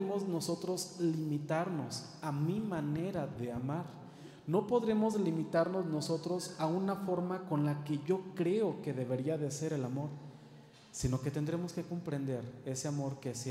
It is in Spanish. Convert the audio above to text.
nosotros limitarnos a mi manera de amar. No podremos limitarnos nosotros a una forma con la que yo creo que debería de ser el amor, sino que tendremos que comprender ese amor que se